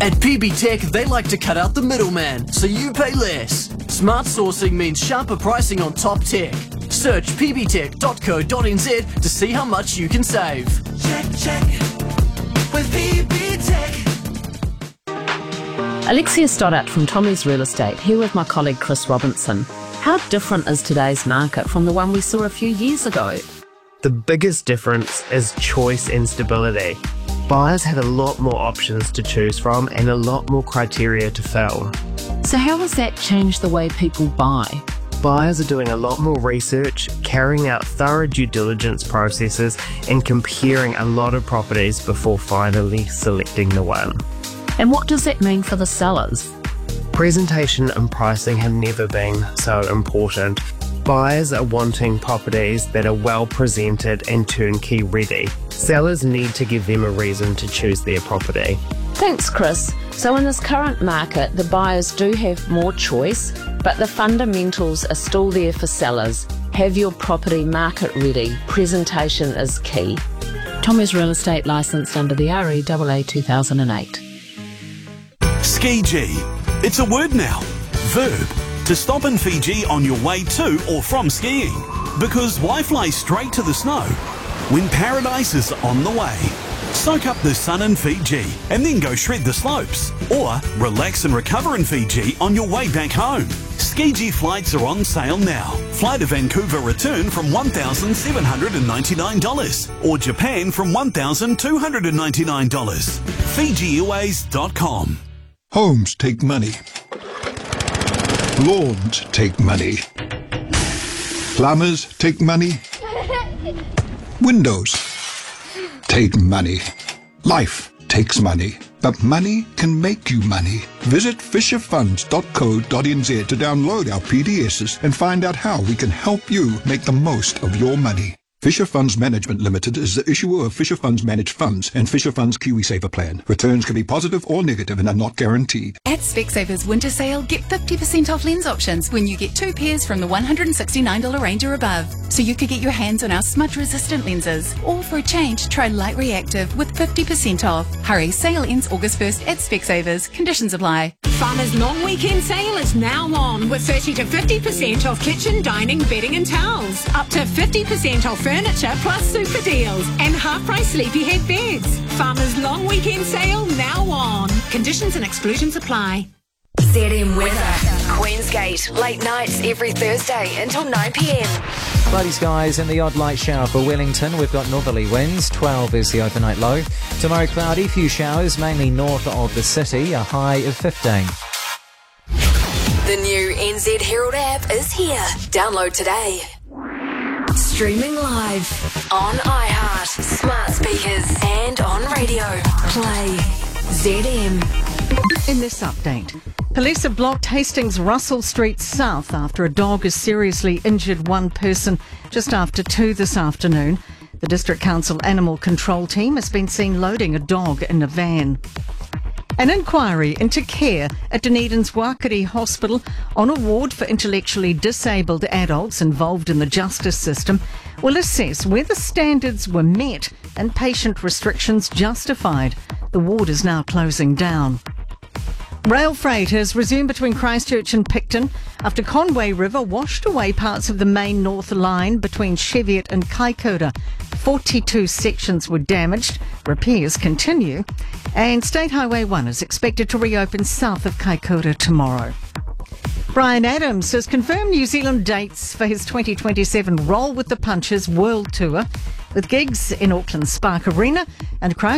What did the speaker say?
At PB Tech, they like to cut out the middleman, so you pay less. Smart sourcing means sharper pricing on top tech. Search pbtech.co.nz to see how much you can save. Check with PB Tech. Alexia Stoddart from Tommy's Real Estate, here with my colleague Chris Robinson. How different is today's market from the one we saw a few years ago? The biggest difference is choice and stability. Buyers have a lot more options to choose from and a lot more criteria to fill. So how has that changed the way people buy? Buyers are doing a lot more research, carrying out thorough due diligence processes and comparing a lot of properties before finally selecting the one. And what does that mean for the sellers? Presentation and pricing have never been so important. Buyers are wanting properties that are well presented and turnkey ready. Sellers need to give them a reason to choose their property. Thanks, Chris. So in this current market, the buyers do have more choice, but the fundamentals are still there for sellers. Have your property market ready. Presentation is key. Tommy's Real Estate, licensed under the REAA 2008. Ski G. It's a word now. Verb. To stop in Fiji on your way to or from skiing. Because why fly straight to the snow when paradise is on the way? Soak up the sun in Fiji and then go shred the slopes. Or relax and recover in Fiji on your way back home. Ski-G flights are on sale now. Fly to Vancouver return from $1,799 or Japan from $1,299. FijiAirways.com. Homes take money. Lawns take money. Plumbers take money. Windows take money. Life takes money. But money can make you money. Visit fisherfunds.co.nz to download our PDSs and find out how we can help you make the most of your money. Fisher Funds Management Limited is the issuer of Fisher Funds Managed Funds and Fisher Funds KiwiSaver Plan. Returns can be positive or negative and are not guaranteed. At Specsavers Winter Sale, get 50% off lens options when you get 2 pairs from the $169 range or above. So you could get your hands on our smudge-resistant lenses. Or for a change, try Light Reactive with 50% off. Hurry, sale ends August 1st at Specsavers. Conditions apply. Farmers' long weekend sale is now on with 30 to 50% off kitchen, dining, bedding and towels. Up to 50% off furniture plus super deals and half-price sleepyhead beds. Farmers' long weekend sale now on. Conditions and exclusions apply. ZM weather. Queensgate, late nights every Thursday until 9 p.m. Cloudy skies and the odd light shower for Wellington. We've got northerly winds. 12 is the overnight low. Tomorrow cloudy, few showers, mainly north of the city, a high of 15. The new NZ Herald app is here. Download today. Streaming live on iHeart, smart speakers and on radio. Play ZM. In this update, police have blocked Hastings Russell Street South after a dog has seriously injured one person just after 2 this afternoon. The District Council Animal Control team has been seen loading a dog in a van. An inquiry into care at Dunedin's Wakari Hospital on a ward for intellectually disabled adults involved in the justice system will assess whether standards were met and patient restrictions justified. The ward is now closing down. Rail freight has resumed between Christchurch and Picton after Conway River washed away parts of the main north line between Cheviot and Kaikoura. 42 sections were damaged. Repairs continue. And State Highway 1 is expected to reopen south of Kaikoura tomorrow. Bryan Adams has confirmed New Zealand dates for his 2027 Roll with the Punches World Tour, with gigs in Auckland's Spark Arena and